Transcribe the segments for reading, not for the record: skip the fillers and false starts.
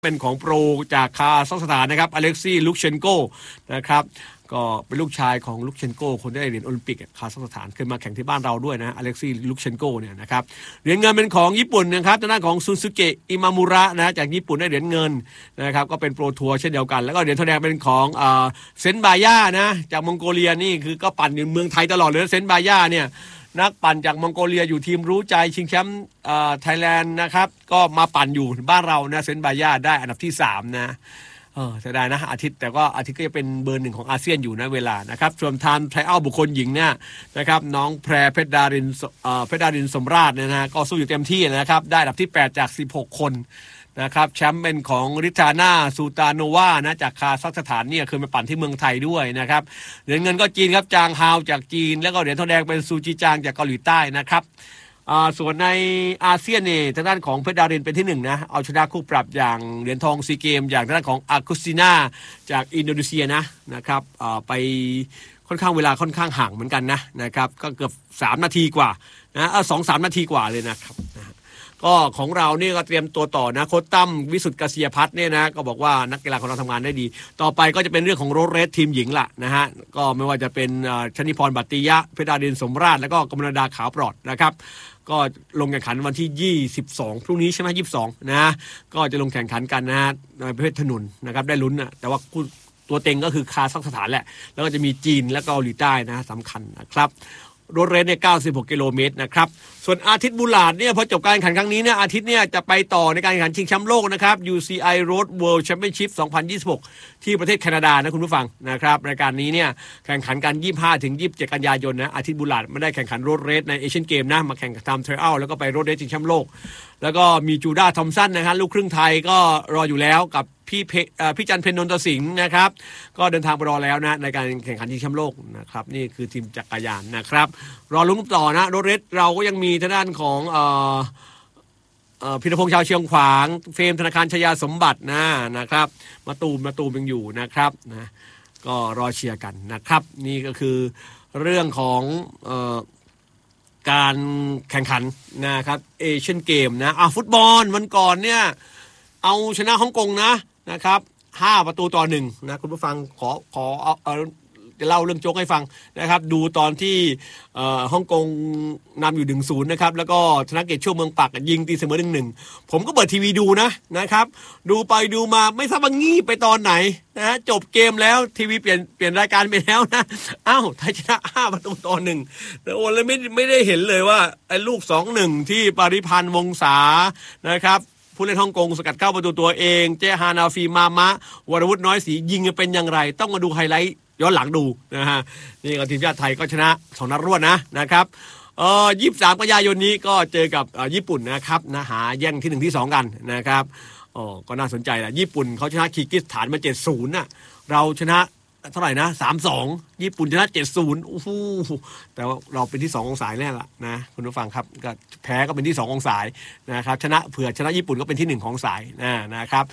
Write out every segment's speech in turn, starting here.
เป็นของโปรจากคาซัคสถานนะครับอเล็กซี่ลุคเชนโกนะครับก็เป็นลูกชายของลุคเชนโกคนได้เหรียญโอลิมปิกคาซัคสถานเคยมาแข่งที่บ้านเราด้วยนะอเล็กซี่ลุคเชนโกเนี่ยนะครับเหรียญเงินเป็นของญี่ปุ่นนะครับทางด้านของซุนซึเกะอิมามุระนะจากญี่ปุ่นได้เหรียญเงินนะครับก็เป็นโปรทัวร์เช่นเดียวกันแล้วก็เหรียญทองแดงเป็นของเซนบาย่านะจากมองโกเลียนี่คือก็ปั่นอยู่เมืองไทยตลอดเลยเซนบาย่าเนี่ยนักปั่นจากมองโกเลียอยู่ทีมรู้ใจชิงแชมป์ไทยแลนด์นะครับก็มาปั่นอยู่บ้านเรานะเซนบาย่าได้อันดับที่3นะเสียดายนะอาทิตย์แต่ก็อาทิตย์ก็จะเป็นเบอร์1ของอาเซียนอยู่นะเวลานะครับส่วนทานไทอัลบุคคลหญิงเนี่ยนะครับน้องแพรเพชรดารินสมราชเนี่ยนะก็สู้อยู่เต็มที่นะครับได้อันดับที่8จาก16คนนะครับแชมป์เป็นของริทาน่าซูตาโนวานะจากคาซัคสถานเนี่ยเคยมาปั่นที่เมืองไทยด้วยนะครับเหรียญเงินก็จีนครับจางฮาวจากจีนแล้วก็เหรียญทองแดงเป็นซูจิจางจากเกาหลีใต้นะครับส่วนในอาเซียนเนี่ยทางด้านของเพชรดารินเป็นที่1นะเอาชนะคู่ปรับอย่างเหรียญทองซีเกมอย่างทางด้านของอากุสตินาจากอินโดนีเซียนะครับไปค่อนข้างเวลาค่อนข้างห่างเหมือนกันนะครับก็เกือบ3นาทีกว่านะ2-3 นาทีกว่าเลยนะครับก็ของเราเนี่ยก็เตรียมตัวต่อนะโค้ชตั้มวิสุทธิ์เกษียพัฒน์เนี่ยนะก็บอกว่านักกีฬาของเราทำงานได้ดีต่อไปก็จะเป็นเรื่องของโรดเรสทีมหญิงละนะฮะก็ไม่ว่าจะเป็นชนิพรบัตติยะเพชรดารินสมราชแล้วก็กมลดาขาวปลอดนะครับก็ลงแข่งขันวันที่22พรุ่งนี้ใช่ไหม22นะก็จะลงแข่งขันกันนะฮะในประเภทถนนนะครับได้ลุ้นแต่ว่าตัวเต็งก็คือคาซัคสถานแหละแล้วก็จะมีจีนและก็เกาหลีใต้นะสำคัญนะครับรถเรนเนี่ย96กิโลเมตรนะครับส่วนอาทิตย์บุลาดเนี่ยพอจบการแข่งขันครั้งนี้เนี่ยอาทิตย์เนี่ยจะไปต่อในการแข่งขันชิงแชมป์โลกนะครับ UCI Road World Championship 2026ที่ประเทศแคนาดานะคุณผู้ฟังนะครับรายการนี้เนี่ยแข่งขันกัน25-27 กันยายนนะอาทิตย์บุลาดไม่ได้แข่งขันรถเรสในเอเชียนเกมนะมาแข่งทำเทรลเอาแล้วก็ไปรถเรสชิงแชมป์โลกแล้วก็มีจูด้าทอมสันนะครับลูกครึ่งไทยก็รออยู่แล้วกับพี่จันเพนนนทสิงห์นะครับก็เดินทางไปรอแล้วนะในการแข่งขันชิงแชมป์โลกนะครับนี่คือทีมจักรยานนะครับรอลุ้นต่อนะรถเรสเราก็ยังมีทางด้านของพิรพงษ์ชาวเชียงขวางเฟรมธนาคารชยาสมบัตินะครับมาตูมยังอยู่นะครับนะก็รอเชียร์กันนะครับนี่ก็คือเรื่องของการแข่งขันนะครับเอเชียนเกมนะฟุตบอลวันก่อนเนี่ยเอาชนะฮ่องกงนะครับ5-1นะคุณผู้ฟังขอจะเล่าเรื่องโจ๊กให้ฟังนะครับดูตอนที่ฮ่องกงนำอยู่ 1-0 นะครับแล้วก็ธนเกตช่วงเมืองปักยิงตีเสมอ 1-1 ผมก็เปิดทีวีดูนะครับดูไปดูมาไม่ทราบว่างี่ไปตอนไหนนะจบเกมแล้วทีวีเปลี่ยนรายการไปแล้วนะไทยชนะ5-1แต่โอ้เลยไม่ได้เห็นเลยว่าไอ้ลูก 2-1 ที่ปาริพันธ์วงศานะครับผู้เล่นฮ่องกงสกัดเข้าประตูตัวเองเจฮานาฟีมามะวรวุฒิน้อยศรียิงเป็นอย่างไรต้องมาดูไฮไลท์ย้อนหลังดูนะฮะนี่ก็ทีมชาติไทยก็ชนะ2 นัดรวดนะครับ23 กันยายนนี้ก็เจอกับญี่ปุ่นนะครับหาแย่งที่1ที่2กันนะครับก็น่าสนใจแหละญี่ปุ่นเขาชนะคีร์กิสถานมา 7-0 น่ะเราชนะเท่าไหร่นะ 3-2 ญี่ปุ่นชนะ 7-0 โอ้โหแต่ว่าเราเป็นที่2ของสายแน่ละนะคุณผู้ฟังครับก็แพ้ก็เป็นที่2ของสายนะครับชนะญี่ปุ่นก็เป็นที่1ของสายนะครับ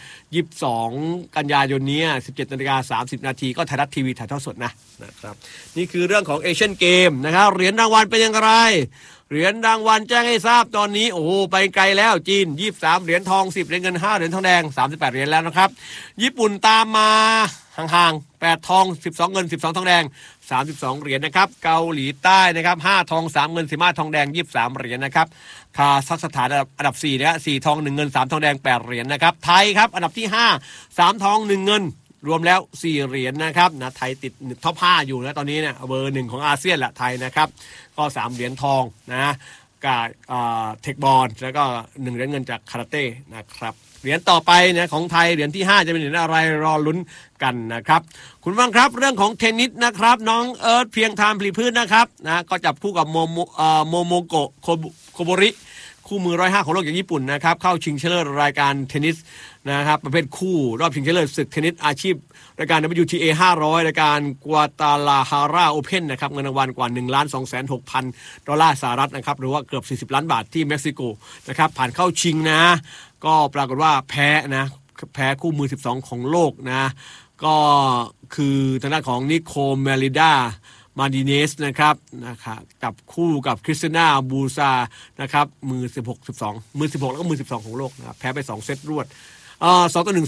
22 กันยายนนี้ 17:30 น.ก็ไทยรัฐทีวีถ่ายทอดสดนะครับนี่คือเรื่องของเอเชียนเกมนะครับเหรียญรางวัลเป็นอย่างไรเหรียญรางวัลแจ้งให้ทราบตอนนี้โอ้โหไปไกลแล้วจีน23เหรียญทอง10เหรียญเงิน5เหรียญทองแดง38เหรียญแล้วนะครับญี่ปุ่นตามมาห่างๆ8ทอง12เงิน12ทองแดง32เหรียญนะครับเกาหลีใต้นะครับ5ทอง3เงิน15ทองแดง23เหรียญนะครับคาซัคสถานอันดับ4นะ4ทอง1เงิน3ทองแดง8เหรียญนะครับไทยครับอันดับที่5 3ทอง1เงินรวมแล้ว4เหรียญนะครับไทยติดท็อป5อยู่นะตอนนี้เนี่ยเบอร์1ของอาเซียนแหละไทยนะครับก็3เหรียญทองกับเทคบอลแล้วก็1เหรียญเงินจากคาราเต้นะครับเหรียญต่อไปนะของไทยเหรียญที่5จะเป็นเหรียญอะไรรอลุ้นกันนะครับคุณฟังครับเรื่องของเทนนิสนะครับน้องเอิร์ธเพียงทานพลีพืชนะครับก็จับคู่กับโมโมโกะโคโบริคู่มือ105ของโลกจากญี่ปุ่นนะครับเข้าชิงชนะเลิศรายการเทนนิสนะครับประเภทคู่รอบชิงชนะเลิศศึกเทนนิสอาชีพรายการ WTA 500รายการกัวตาลาฮาราโอเพ่นนะครับเงินรางวัลกว่า 1,260,000 ดอลลาร์สหรัฐนะครับหรือว่าเกือบ40 ล้านบาทที่เม็กซิโกนะครับผ่านเข้าชิงก็ปรากฏว่าแพ้คู่มือ12ของโลกก็คือทางด้านของนิโคลเมลิดามาดิเนสนะครับกับคู่กับคริสติน่าบูซานะครับมือ16 12มือ16แล้วก็มือ12ของโลกนะครับแพ้ไป2 เซตรวด 2-1